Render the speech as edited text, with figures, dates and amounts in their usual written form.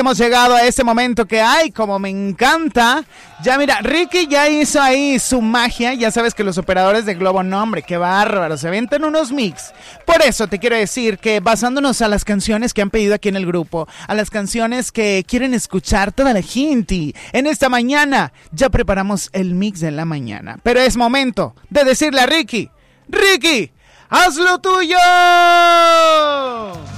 Hemos llegado a ese momento que, ay, como me encanta. Ya mira, Ricky ya hizo ahí su magia. Ya sabes que los operadores de Globo, no hombre, qué bárbaro, se aventan unos mix. Por eso te quiero decir que basándonos a las canciones que han pedido aquí en el grupo, a las canciones que quieren escuchar toda la gente, en esta mañana ya preparamos el mix de la mañana. Pero es momento de decirle a Ricky, Ricky, ¡haz lo tuyo!